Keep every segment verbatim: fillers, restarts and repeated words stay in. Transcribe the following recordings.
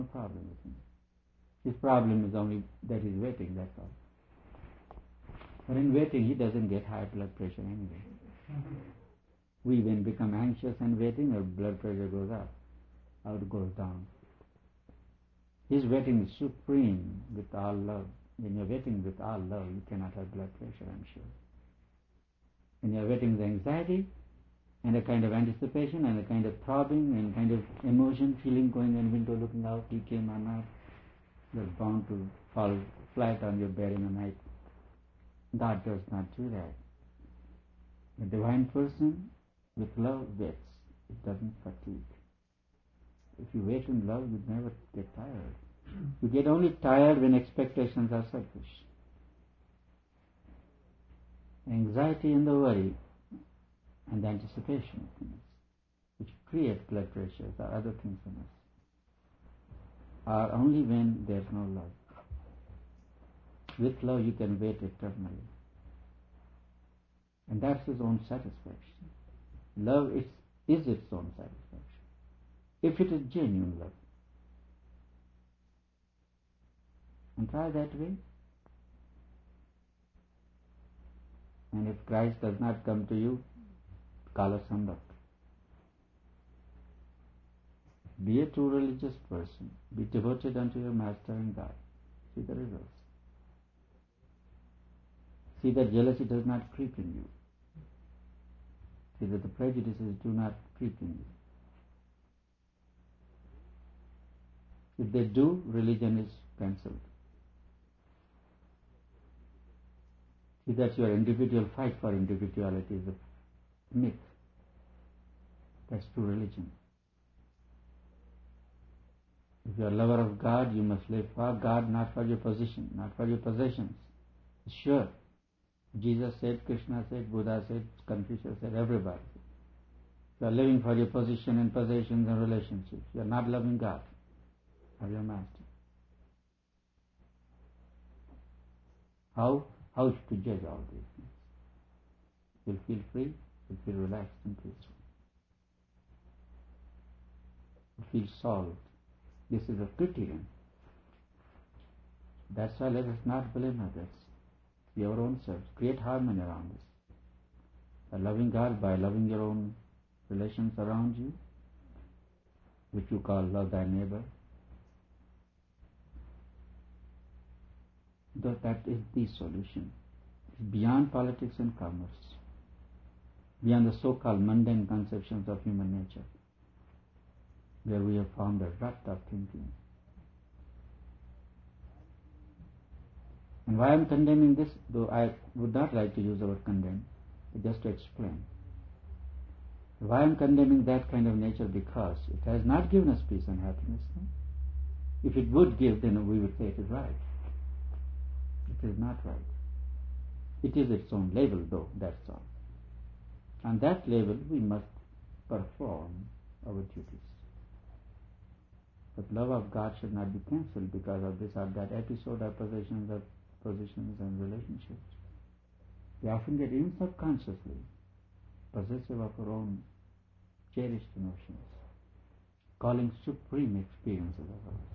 no problem with him. His problem is only that he's waiting, that's all. But in waiting, he doesn't get high blood pressure anyway. We then become anxious and waiting, our blood pressure goes up, or it goes down. His waiting is supreme with all love. When you're waiting with all love, you cannot have blood pressure, I'm sure. When you're waiting with anxiety and a kind of anticipation and a kind of throbbing and kind of emotion, feeling going in window, looking out, he came or not, you're bound to fall flat on your bed in the night. God does not do that. The divine person with love waits. It doesn't fatigue. If you wait in love, you never get tired. You get only tired when expectations are selfish. Anxiety and the worry and the anticipation of things, which create blood pressures or other things in us, are only when there is no love. With love you can wait eternally. And that's his own satisfaction. Love is, is its own satisfaction. If it is genuine love. And try that way. And if Christ does not come to you, call us humbug. Be a true religious person. Be devoted unto your Master and God. See the results. See that jealousy does not creep in you. See that the prejudices do not creep in you. If they do, religion is cancelled. See that your individual fight for individuality is a myth. That's true religion. If you are a lover of God, you must live for God, not for your position, not for your possessions. Sure. Jesus said, Krishna said, Buddha said, Confucius said, everybody said. You are living for your position and possessions and relationships. You are not loving God or your Master. How? How to judge all these things? You'll feel free, you'll feel relaxed and peaceful. You'll feel solved. This is a criterion. That's why let us not blame others. Be our own selves. Create harmony around us. By loving God, by loving your own relations around you, which you call love thy neighbor. That, that is the solution. It's beyond politics and commerce. Beyond the so-called mundane conceptions of human nature, where we have formed a rut of thinking. And why I am condemning this, though I would not like to use the word condemn, but just to explain. Why I am condemning that kind of nature? Because it has not given us peace and happiness. No? If it would give, then we would say it is right. It is not right. It is its own label, though, that's all. On that label we must perform our duties. But love of God should not be cancelled because of this or that episode or possessions of positions and relationships. We often get even subconsciously possessive of our own cherished emotions, calling supreme experiences of ours.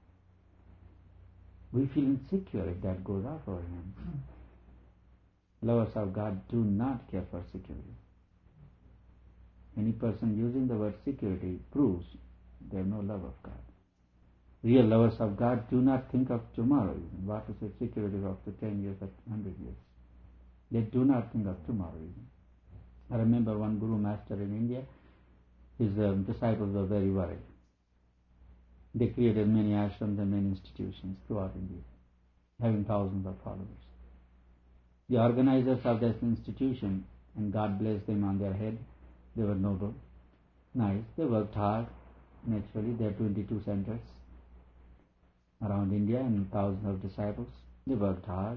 We feel insecure if that goes off our hands. Lovers of God do not care for security. Any person using the word security proves they have no love of God. Real lovers of God do not think of tomorrow even. What is the security of after ten years or one hundred years? They do not think of tomorrow even. I remember one Guru Master in India, his um, disciples were very worried. They created many ashrams and many institutions throughout India, having thousands of followers. The organizers of this institution, and God bless them on their head, they were noble, nice, they worked hard. Naturally, there are twenty-two centers around India and thousands of disciples. They worked hard,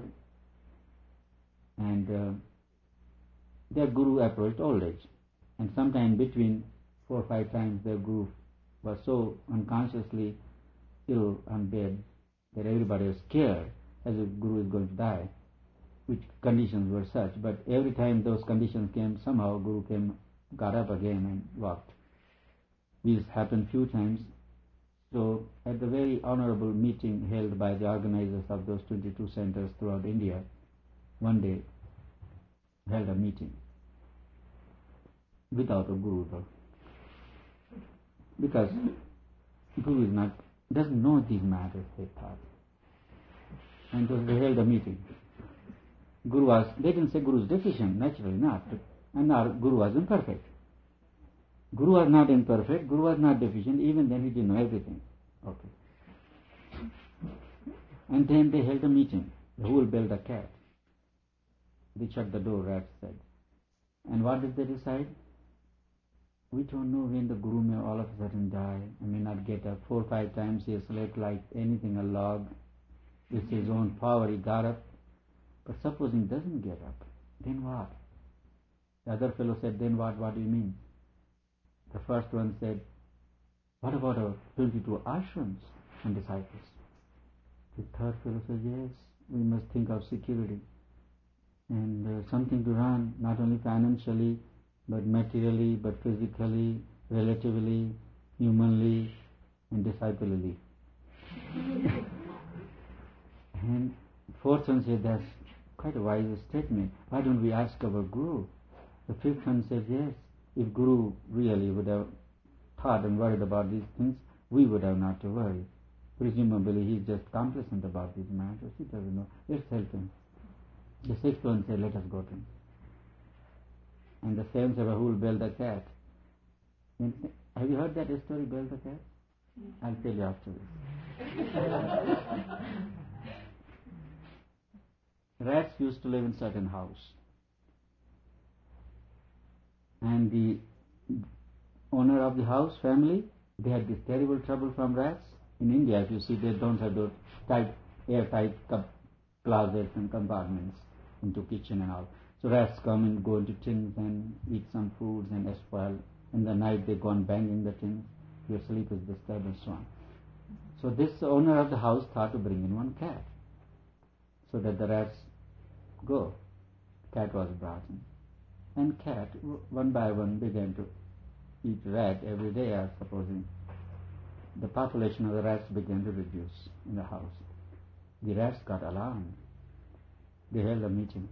and uh, their Guru approached old age, and sometime between four or five times their Guru was so unconsciously ill on bed that everybody was scared as if Guru is going to die, which conditions were such. But every time those conditions came, somehow Guru came, got up again and walked. This happened few times. So at the very honorable meeting held by the organizers of those twenty-two centers throughout India, one day held a meeting without a guru though. Because guru is not, doesn't know these matters, they thought. And so they held a meeting. Guru was, they didn't say Guru is deficient, naturally not. And our Guru was imperfect. Guru was not imperfect, Guru was not deficient, even then he didn't know everything. Okay. And then they held a meeting. Who will build a cat? They shut the door, rats said. And what did they decide? We don't know when the Guru may all of a sudden die and may not get up. Four or five times he has slept like anything, a log. With his own power he got up. But supposing he doesn't get up, then what? The other fellow said, then what? What do you mean? The first one said, what about our twenty-two ashrams and disciples? The third fellow said, yes, we must think of security and uh, something to run, not only financially, but materially, but physically, relatively, humanly, and disciplely. And fourth one said, that's quite a wise statement. Why don't we ask our Guru? The fifth one said, yes, if Guru really would have thought and worried about these things, we would have not to worry. Presumably he is just complacent about these matters. He doesn't know. Let's help him. The sixth one said, let us go to him. And the seventh said, who will build a cat? And have you heard that story, build a cat? I'll tell you after this. Rats used to live in certain house. And the owner of the house, family, they had this terrible trouble from rats. In India, if you see, they don't have those tight, airtight closets and compartments into kitchen and all. So rats come and go into tins and eat some foods and spoil. In the night they go on banging the tins. Your sleep is disturbed and so on. So this owner of the house thought to bring in one cat, so that the rats go. Cat was brought in. And cat, one by one, began to eat rat every day, I supposing. The population of the rats began to reduce in the house. The rats got alarmed. They held a meeting.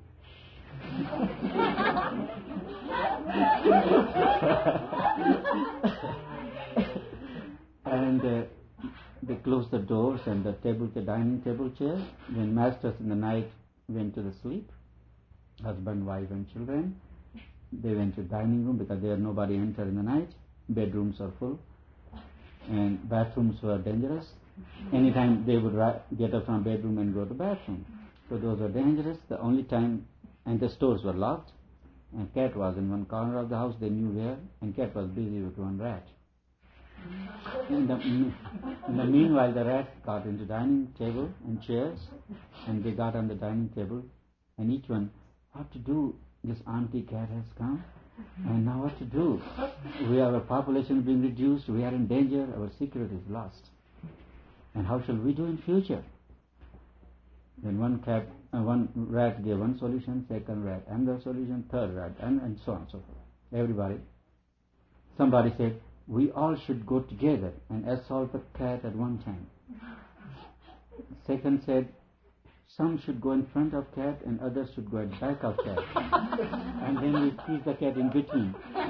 And uh, they closed the doors and the table, the dining table chair. When masters in the night went to the sleep, husband, wife and children, they went to the dining room because there nobody entered in the night. Bedrooms are full and bathrooms were dangerous. Anytime they would ri- get up from bedroom and go to bathroom. So those were dangerous. The only time, and the stores were locked, and cat was in one corner of the house, they knew where, and cat was busy with one rat. In the, in the meanwhile, the rats got into dining table and chairs, and they got on the dining table, and each one, what to do? This auntie cat has come, and now what to do? We have a population being reduced, we are in danger, our security is lost. And how shall we do in future? Then one cat, uh, one rat gave one solution, second rat another solution, third rat, and, and so on and so forth. Everybody. Somebody said, we all should go together and assault the cat at one time. Second said, some should go in front of cat and others should go at back of cat. And then we squeeze the cat in between.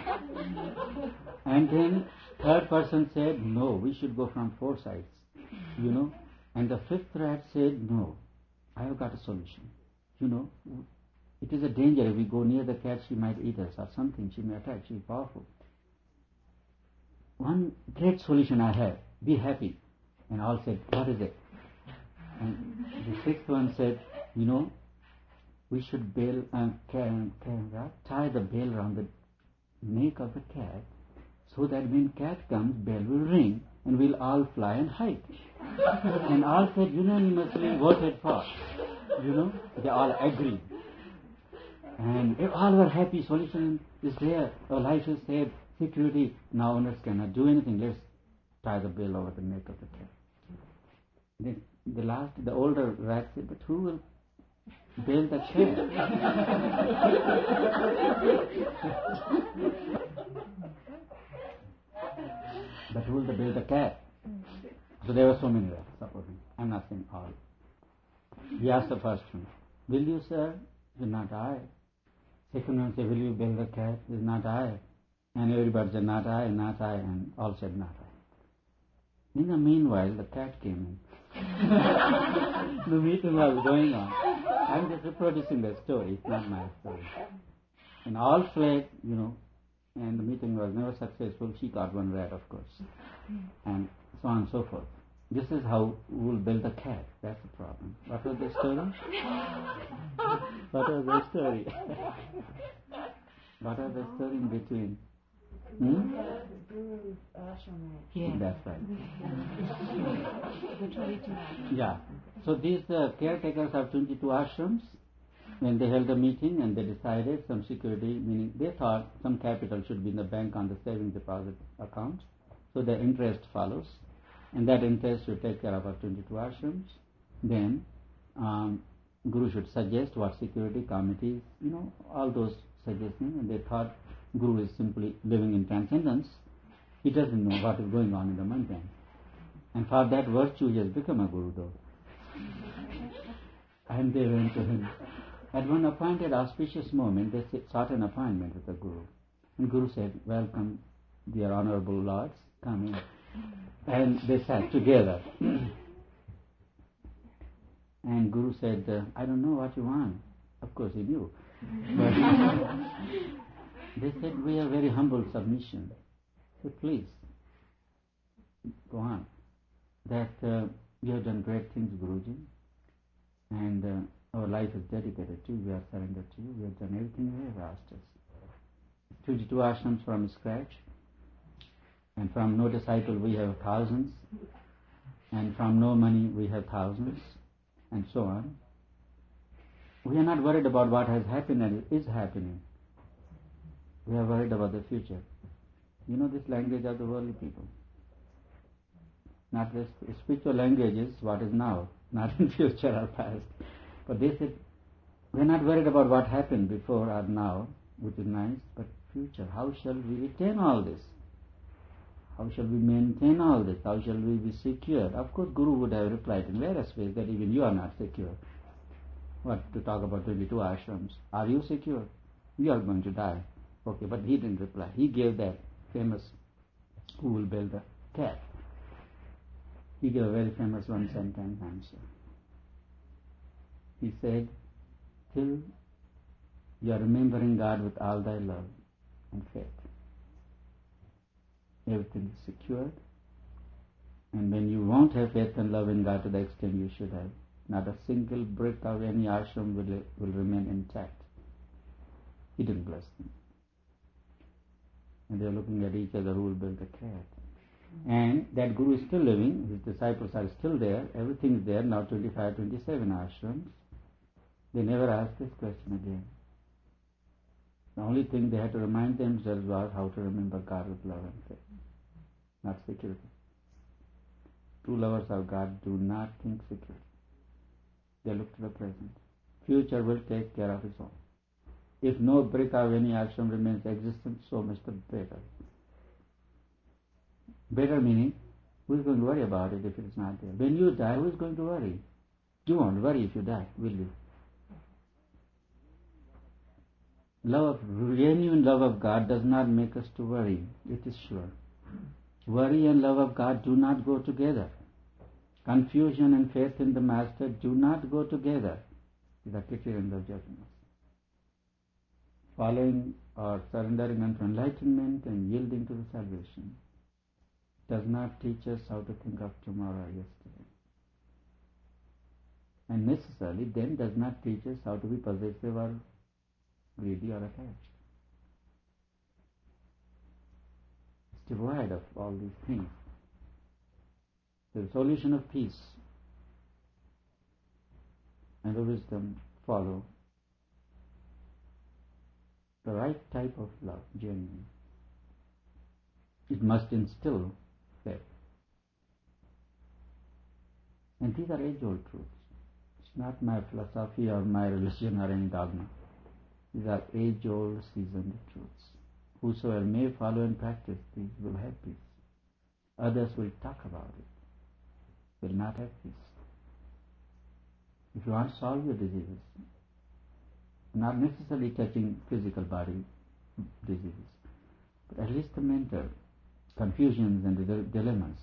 And then third person said, no, we should go from four sides. You know. And the fifth rat said, no, I have got a solution. You know, it is a danger if we go near the cat, she might eat us or something, she may attack, she is powerful. One great solution I have, be happy. And all said, what is it? And the sixth one said, you know, we should bail, uh, can, can, uh, tie the bell around the neck of the cat, so that when cat comes, bell will ring and we'll all fly and hide. And all said unanimously voted for. You know, they all agreed. And all were happy, solution is there, our life is saved, security. Now owners cannot do anything, let's tie the bell over the neck of the cat. Then the last, the older rat said, but who will bail the cat? But who will bail the cat? So there were so many there, supposing. I'm not saying all. He asked the first one, will you, sir? He said, not I. Second one said, will you build the cat? He said, not I. And everybody said, not I, not I, and all said, not I. In the meanwhile, the cat came in. The meeting was going on. I'm just reproducing the story, it's not my story. And all fled, you know, and the meeting was never successful. She got one rat, of course, and so on and so forth. This is how we will build a cat. That's the problem. What was the story? What was the story? What was the story in between? Hmm? Yeah. That's right. Yeah. So these uh, caretakers of twenty-two ashrams, when they held a meeting and they decided some security, meaning they thought some capital should be in the bank on the savings deposit account, so the interest follows, and that interest should take care of our twenty-two ashrams. Then um, Guru should suggest what security committees, you know, all those suggestions, and they thought Guru is simply living in transcendence. He doesn't know what is going on in the mundane. And for that virtue he has become a Guru though. And they went to him. At one appointed auspicious moment, they sought an appointment with the Guru. And Guru said, welcome, dear honorable lords, come in. And they sat together. And Guru said, uh, I don't know what you want. Of course he knew. But they said, we have very humble submission. So please, go on. That uh, you have done great things, Guruji. And uh, our life is dedicated to you. We are surrendered to you. We have done everything you have asked us. twenty-two ashrams from scratch. And from no disciple we have thousands. And from no money we have thousands. And so on. We are not worried about what has happened and is happening. We are worried about the future. You know this language of the worldly people. Not the spiritual language is what is now, not in future or past. But they said, we are not worried about what happened before or now, which is nice, but future. How shall we retain all this? How shall we maintain all this? How shall we be secure? Of course, Guru would have replied in various ways that even you are not secure. What to talk about twenty-two ashrams? Are you secure? You are going to die. Okay, but he didn't reply. He gave that famous, who will build a cat? He gave a very famous one sentence answer. He said, till you are remembering God with all thy love and faith, everything is secured. And when you won't have faith and love in God to the extent you should have, not a single brick of any ashram will, will remain intact. He didn't bless them. And they are looking at each other, who will build a cat. And that Guru is still living, his disciples are still there, everything is there, now twenty-five, twenty-seven ashrams. They never asked this question again. The only thing they had to remind themselves was how to remember God with love and faith, not security. True lovers of God do not think security. They look to the present. Future will take care of its own. If no brick of any ashram remains existent, so much the better. Better meaning, who is going to worry about it if it is not there? When you die, who is going to worry? You won't worry if you die, will you? Love, genuine love of God does not make us to worry, it is sure. Worry and love of God do not go together. Confusion and faith in the Master do not go together. These are criterions of judgment. Following or surrendering unto enlightenment and yielding to the salvation does not teach us how to think of tomorrow or yesterday. And necessarily then does not teach us how to be possessive or greedy or attached. It's devoid of all these things. The solution of peace and the wisdom follow the right type of love, genuine. It must instill faith. And these are age-old truths. It's not my philosophy or my religion or any dogma. These are age-old, seasoned truths. Whosoever may follow and practice these will have peace. Others will talk about it. will not have peace. If you want to solve your diseases, not necessarily touching physical body diseases, but at least the mental confusions and the dilemmas,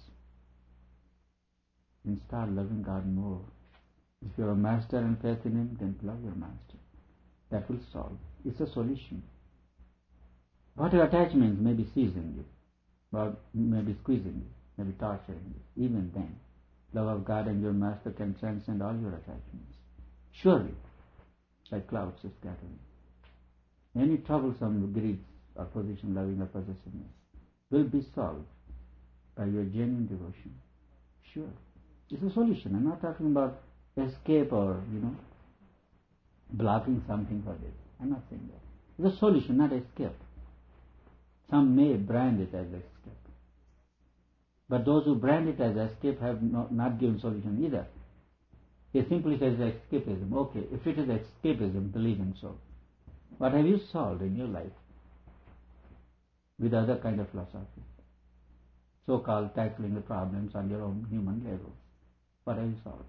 and start loving God more. If you have a master and faith in Him, then love your master. That will solve. It's a solution. What your attachments may be seizing you, or may be squeezing you, may be torturing you. Even then, love of God and your master can transcend all your attachments. Surely, like clouds is scattering. Any troublesome greed or position loving or possessiveness will be solved by your genuine devotion. Sure. It's a solution. I'm not talking about escape or, you know, blocking something for this. I'm not saying that. It's a solution, not escape. Some may brand it as escape. But those who brand it as escape have not, not given solution either. They simply say it's escapism. Okay, if it is escapism, believe in so. What have you solved in your life with other kind of philosophy? So-called tackling the problems on your own human level. What have you solved?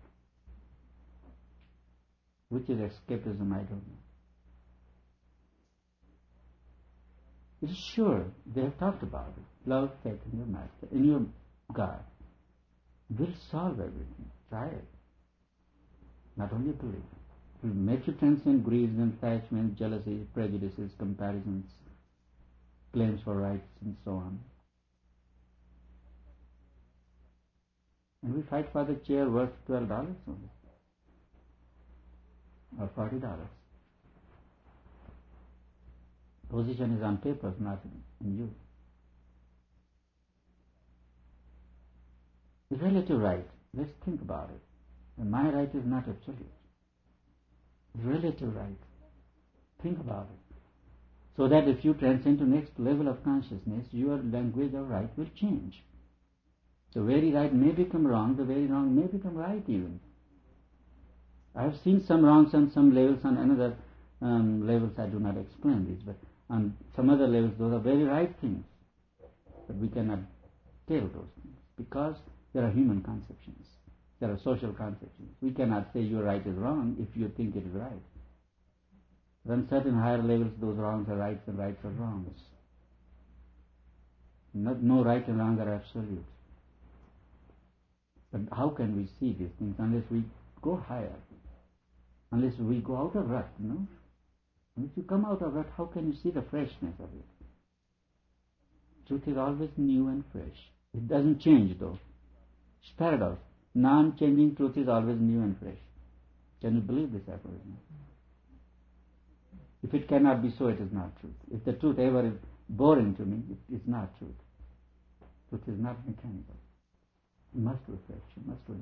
Which is escapism, I don't know. It is sure, they have talked about it. Love, faith in your master, in your God, will solve everything. Try it. Not only believe. It will make you transcend griefs and attachments, jealousies, prejudices, comparisons, claims for rights, and so on. And we fight for the chair worth twelve dollars only, or forty dollars. Position is on paper, not in you. The relative right, let's think about it. And my right is not absolute. Relative right. Think about it. So that if you transcend to next level of consciousness, your language of right will change. The very right may become wrong, the very wrong may become right even. I have seen some wrongs on some levels, on another um, levels I do not explain this, but on some other levels those are very right things. But we cannot tell those things because there are human conceptions. There are social conceptions. We cannot say your right is wrong if you think it is right. But on certain higher levels, those wrongs are rights and rights are wrongs. No, no right and wrong are absolute. But how can we see these things unless we go higher? Unless we go out of rut, you know? And if you come out of rut, how can you see the freshness of it? Truth is always new and fresh. It doesn't change though. It's paradox. Non-changing truth is always new and fresh. Can you believe this aphorism? If it cannot be so, it is not truth. If the truth ever is boring to me, it is not truth. Truth is not mechanical. It must refresh, it must renew.